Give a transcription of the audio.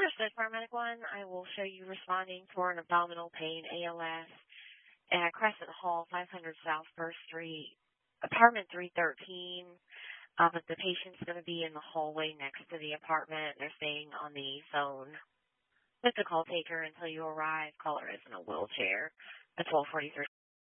Understood, paramedic one. I will show you responding for an abdominal pain, ALS, at Crescent Hall, 500 South First Street, apartment 313. But the patient's going to be in the hallway next to the apartment. They're staying on the phone with the call taker until you arrive. Caller is in a wheelchair. The 1243